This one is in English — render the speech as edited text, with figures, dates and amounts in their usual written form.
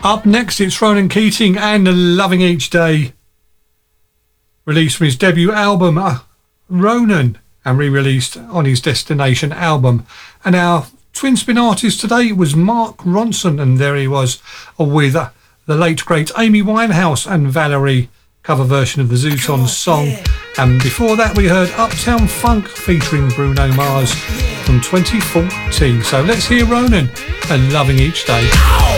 Up next, it's Ronan Keating and Loving Each Day, released from his debut album, Ronan, and re-released on his Destination album. And our twin spin artist today was Mark Ronson, and there he was with the late great Amy Winehouse and Valerie, cover version of the Zootons song. And before that we heard Uptown Funk featuring Bruno Mars from 2014. So let's hear Ronan and Loving Each Day.